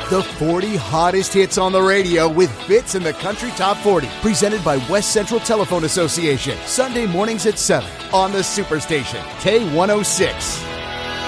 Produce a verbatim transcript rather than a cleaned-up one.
The forty hottest hits on the radio with Fitz and the Country Top forty. Presented by West Central Telephone Association. Sunday mornings at seven on the Superstation, K one oh six.